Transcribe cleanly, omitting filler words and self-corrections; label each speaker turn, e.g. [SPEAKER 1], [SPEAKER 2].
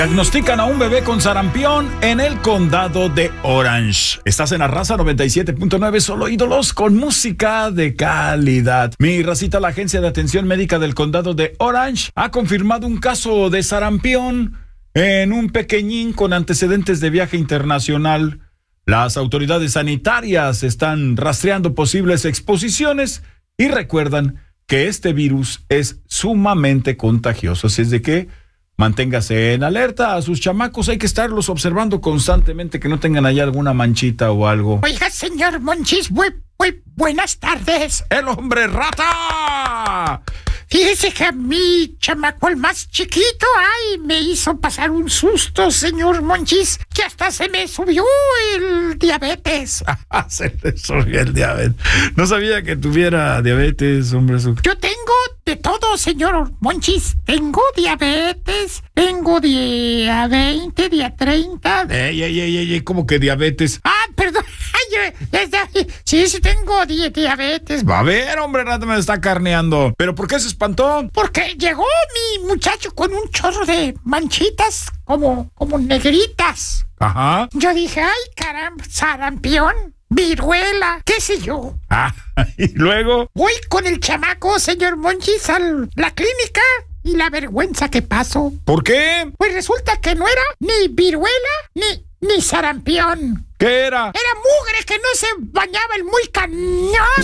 [SPEAKER 1] Diagnostican a un bebé con sarampión en el condado de Orange. Estás en la raza 97.9, solo ídolos con música de calidad. Mi racita, la agencia de atención médica del condado de Orange ha confirmado un caso de sarampión en un pequeñín con antecedentes de viaje internacional. Las autoridades sanitarias están rastreando posibles exposiciones y recuerdan que este virus es sumamente contagioso. Así es de que manténgase en alerta. A sus chamacos hay que estarlos observando constantemente, que no tengan allá alguna manchita o algo.
[SPEAKER 2] Oiga, señor Monchis, muy buenas tardes.
[SPEAKER 1] ¡El hombre rata!
[SPEAKER 2] Fíjese que a mi chamaco, el más chiquito, me hizo pasar un susto, señor Monchis, que hasta se me subió el diabetes.
[SPEAKER 1] Se le subió el diabetes. No sabía que tuviera diabetes, hombre.
[SPEAKER 2] Yo tengo de todo, señor Monchis. Tengo diabetes, tengo día 20, día 30.
[SPEAKER 1] ¿Cómo que diabetes?
[SPEAKER 2] Perdón. Sí, tengo diabetes.
[SPEAKER 1] Va a ver, hombre, rata, me está carneando. ¿Pero por qué se espantó?
[SPEAKER 2] Porque llegó mi muchacho con un chorro de manchitas como negritas.
[SPEAKER 1] Ajá.
[SPEAKER 2] Yo dije, ay, caramba, sarampión, viruela, qué sé yo.
[SPEAKER 1] ¿Y luego?
[SPEAKER 2] Voy con el chamaco, señor Monchis, a la clínica. Y la vergüenza que pasó.
[SPEAKER 1] ¿Por qué?
[SPEAKER 2] Pues resulta que no era ni viruela ni sarampión.
[SPEAKER 1] ¿Qué era?
[SPEAKER 2] Era mugre que no se bañaba el muy cañón.